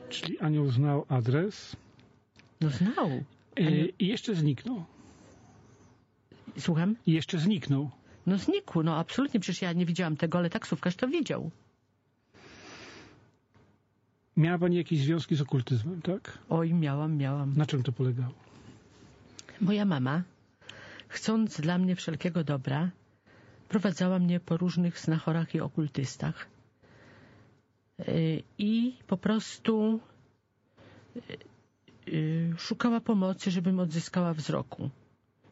Czyli anioł znał adres. No znał. I jeszcze zniknął. Słucham? I jeszcze zniknął. No znikł, no absolutnie. Przecież ja nie widziałam tego, ale taksówkarz to widział. Miała pani jakieś związki z okultyzmem, tak? Oj, miałam. Na czym to polegało? Moja mama, chcąc dla mnie wszelkiego dobra, prowadzała mnie po różnych znachorach i okultystach. I po prostu szukała pomocy, żebym odzyskała wzroku.